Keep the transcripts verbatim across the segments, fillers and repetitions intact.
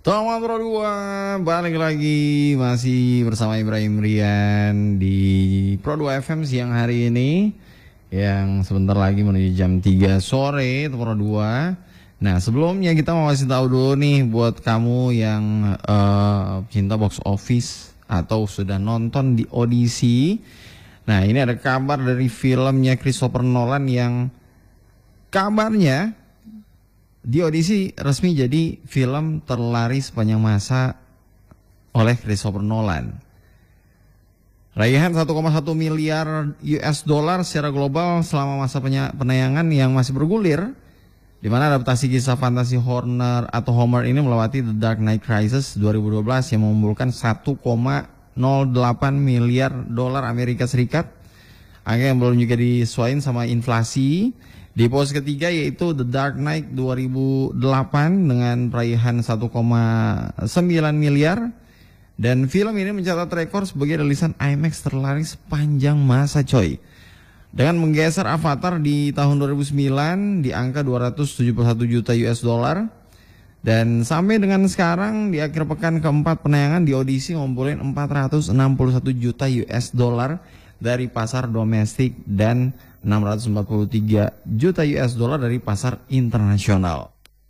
Selamat Pro dua, balik lagi masih bersama Ibrahim Rian di Pro dua F M siang hari ini, yang sebentar lagi menuju jam tiga sore itu Pro dua. Nah, sebelumnya kita mau kasih tahu dulu nih buat kamu yang uh, cinta box office atau sudah nonton di Odyssey. Nah, ini ada kabar dari filmnya Christopher Nolan yang kabarnya di Odyssey resmi jadi film terlaris sepanjang masa oleh Christopher Nolan. Raihan satu koma satu miliar U S dollar secara global selama masa penayangan yang masih bergulir, di mana adaptasi kisah fantasi Horner atau Homer ini melewati The Dark Knight Rises dua ribu dua belas yang mengumpulkan satu koma nol delapan miliar dolar Amerika Serikat. Angka yang belum juga disesuaikan sama inflasi. Di pos ketiga yaitu The Dark Knight dua ribu delapan dengan peraihan satu koma sembilan miliar. Dan film ini mencatat rekor sebagai rilisan IMAX terlaris sepanjang masa coy. Dengan menggeser Avatar di tahun dua ribu sembilan di angka dua ratus tujuh puluh satu juta U S dollar. Dan sampai dengan sekarang di akhir pekan keempat penayangan di Odyssey ngumpulin empat ratus enam puluh satu juta U S dollar dari pasar domestik dan enam ratus empat puluh tiga juta U S dollar dari pasar internasional.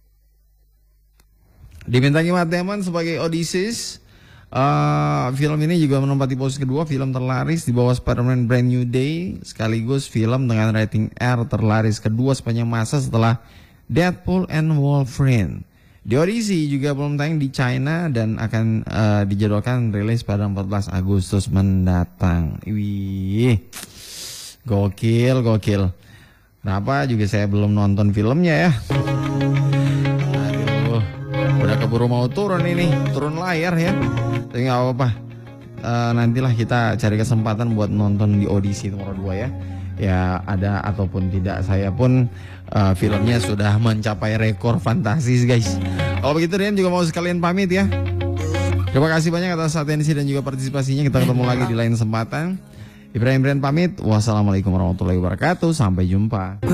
Dibintangi Matt Damon sebagai Odysseus, uh, film ini juga menempati posisi kedua film terlaris di bawah Spider-Man Brand New Day, sekaligus film dengan rating R terlaris kedua sepanjang masa setelah Deadpool and Wolverine. The Odyssey juga belum tayang di China dan akan uh, dijadwalkan rilis pada empat belas Agustus mendatang. Wih, gokil, gokil. Kenapa juga saya belum nonton filmnya ya? Aduh, udah keburu mau turun ini, turun layar ya. Tapi nggak apa-apa. Uh, nantilah kita cari kesempatan buat nonton di Odyssey nomor dua ya. Ya ada ataupun tidak, saya pun uh, filmnya sudah mencapai rekor fantastis guys. Kalau begitu Rian juga mau sekalian pamit ya. Terima kasih banyak atas atensi dan juga partisipasinya. Kita ketemu lagi di lain kesempatan. Ibrahim Rian pamit. Wassalamualaikum warahmatullahi wabarakatuh. Sampai jumpa.